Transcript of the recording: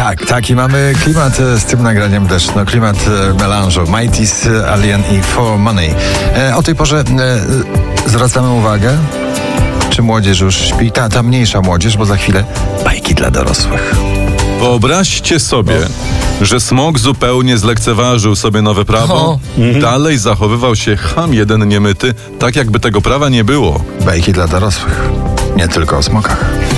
Tak, taki mamy klimat z tym nagraniem też. No, klimat melanżu. Mighty's, Alien i For Money. O tej porze zwracamy uwagę, czy młodzież już śpi. Ta mniejsza młodzież, bo za chwilę bajki dla dorosłych. Wyobraźcie sobie, że smok zupełnie zlekceważył sobie nowe prawo. Dalej zachowywał się cham jeden niemyty, tak jakby tego prawa nie było. Bajki dla dorosłych. Nie tylko o smokach.